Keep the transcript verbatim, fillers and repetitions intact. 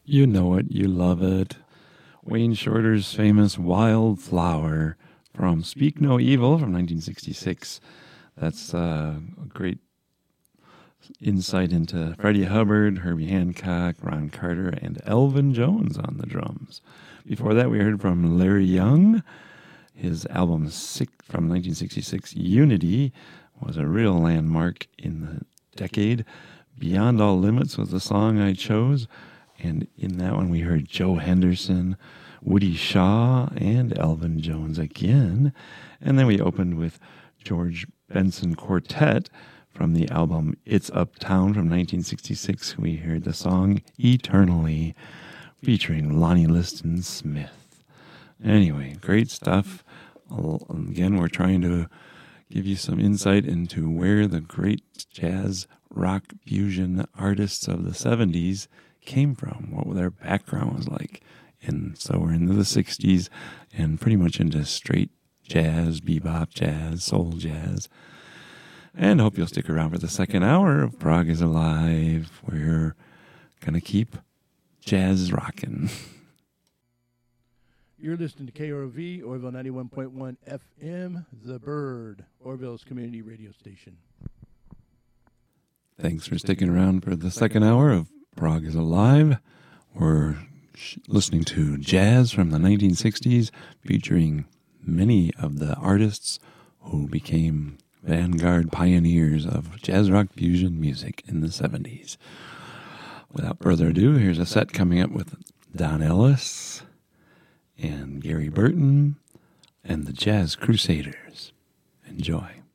You know it, you love it. Wayne Shorter's famous Wildflower from Speak No Evil from nineteen sixty-six. That's uh, a great insight into Freddie Hubbard, Herbie Hancock, Ron Carter, and Elvin Jones on the drums. Before that, we heard from Larry Young. His album six, from nineteen sixty-six, Unity, was a real landmark in the decade. Beyond All Limits was the song I chose. And in that one, we heard Joe Henderson, Woody Shaw, and Elvin Jones again. And then we opened with George Benson Quartet from the album It's Uptown from nineteen sixty-six. We heard the song Eternally, featuring Lonnie Liston Smith. Anyway, great stuff. Again, we're trying to give you some insight into where the great jazz, rock, fusion artists of the seventies came from, what their background was like. And so we're into the sixties and pretty much into straight jazz, bebop jazz, soul jazz. And I hope you'll stick around for the second hour of Prague is Alive. We're going to keep jazz rocking. You're listening to K R O V, Orville ninety-one point one F M, The Bird, Orville's community radio station. Thanks for sticking around for the second hour of Prague is Alive. We're sh- listening to jazz from the nineteen sixties, featuring many of the artists who became vanguard pioneers of jazz rock fusion music in the seventies. Without further ado, here's a set coming up with Don Ellis and Gary Burton and the Jazz Crusaders. Enjoy.